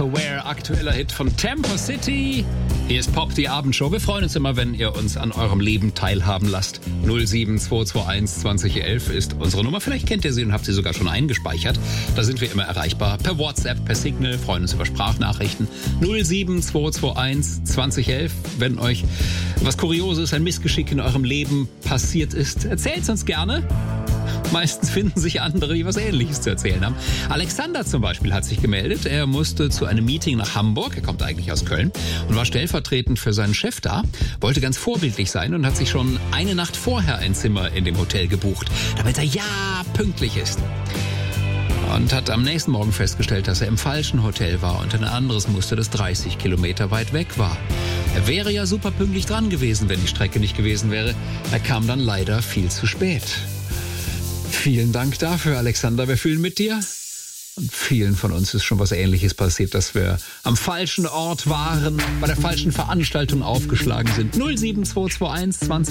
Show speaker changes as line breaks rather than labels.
So Where, aktueller Hit von Tempo City. Hier ist Pop, die Abendshow. Wir freuen uns immer, wenn ihr uns an eurem Leben teilhaben lasst. 07221 2011 ist unsere Nummer. Vielleicht kennt ihr sie und habt sie sogar schon eingespeichert. Da sind wir immer erreichbar. Per WhatsApp, per Signal, freuen uns über Sprachnachrichten. 07221 2011. Wenn euch was Kurioses, ein Missgeschick in eurem Leben passiert ist, erzählt es uns gerne. Meistens finden sich andere, die was Ähnliches zu erzählen haben. Alexander zum Beispiel hat sich gemeldet. Er musste zu einem Meeting nach Hamburg. Er kommt eigentlich aus Köln und war stellvertretend für seinen Chef da. Wollte ganz vorbildlich sein und hat sich schon eine Nacht vorher ein Zimmer in dem Hotel gebucht, damit er ja pünktlich ist. Und hat am nächsten Morgen festgestellt, dass er im falschen Hotel war und ein anderes musste, das 30 Kilometer weit weg war. Er wäre ja super pünktlich dran gewesen, wenn die Strecke nicht gewesen wäre. Er kam dann leider viel zu spät. Vielen Dank dafür, Alexander. Wir fühlen mit dir. Und vielen von uns ist schon was Ähnliches passiert, dass wir am falschen Ort waren, bei der falschen Veranstaltung aufgeschlagen sind. 07221 20